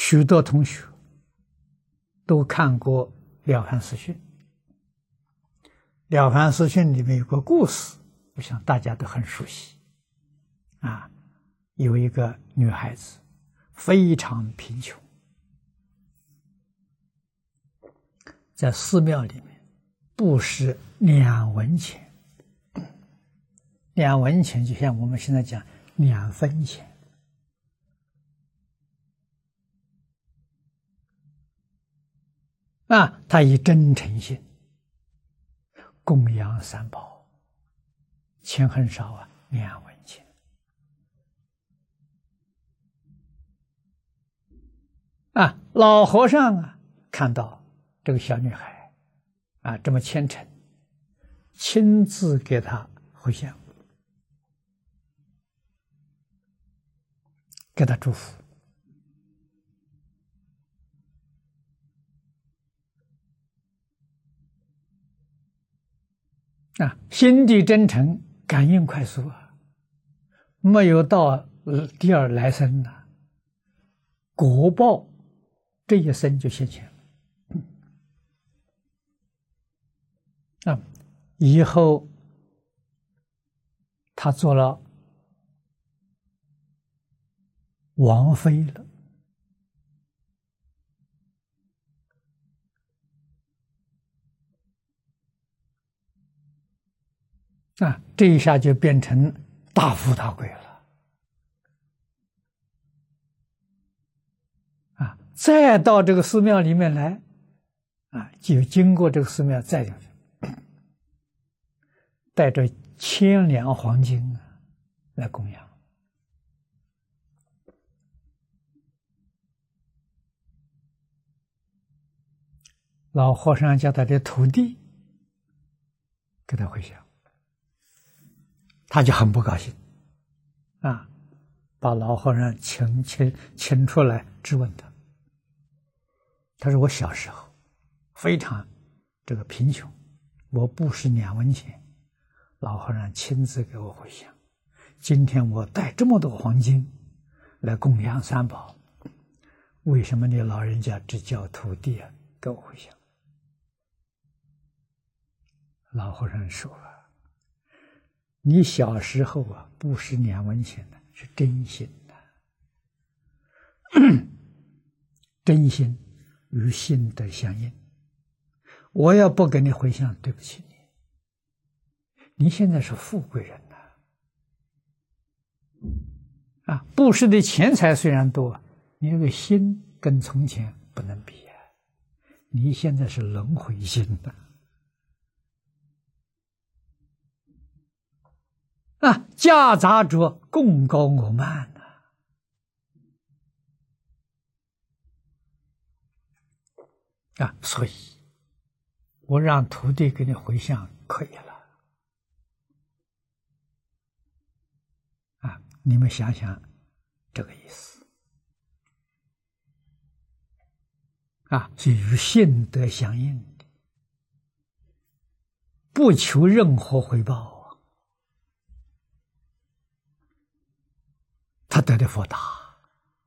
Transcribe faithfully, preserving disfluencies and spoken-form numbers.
许多同学都看过《了凡四训》，《了凡四训》里面有个故事，我想大家都很熟悉。啊，有一个女孩子非常贫穷，在寺庙里面布施两文钱，两文钱就像我们现在讲两分钱。啊，他以真诚心供养三宝，钱很少啊，两文钱。啊，老和尚啊，看到这个小女孩啊这么虔诚，亲自给她回向，给她祝福。啊，心地真诚，感应快速啊，没有到第二来生呢，果报这一生就现前了。啊，以后他做了王妃了。啊，这一下就变成大富大贵了。啊，再到这个寺庙里面来，啊，就经过这个寺庙再进去，带着千两黄金啊来供养。老和尚叫他的徒弟给他回向。他就很不高兴，啊，把老和尚请请请出来质问他。他说：“我小时候非常这个贫穷，我布施两文钱，老和尚亲自给我回向。今天我带这么多黄金来供养三宝，为什么你老人家只叫徒弟啊给我回向？”老和尚说啊，你小时候啊，布施两文钱的是真心的，真心与心德相应。我要不给你回向，对不起你。你现在是富贵人呐，啊，啊，布施的钱财虽然多，你那个心跟从前不能比啊。你现在是轮回心的。啊，夹杂着贡高我慢呐、啊，啊，所以我让徒弟给你回向可以了。啊，你们想想这个意思。啊，是与性德相应的，不求任何回报。他得的福大。